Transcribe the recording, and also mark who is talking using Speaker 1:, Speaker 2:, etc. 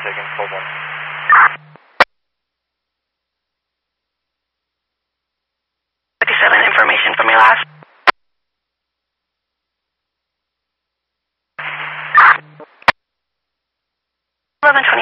Speaker 1: taken, hold on.
Speaker 2: Information from your last. 11:20.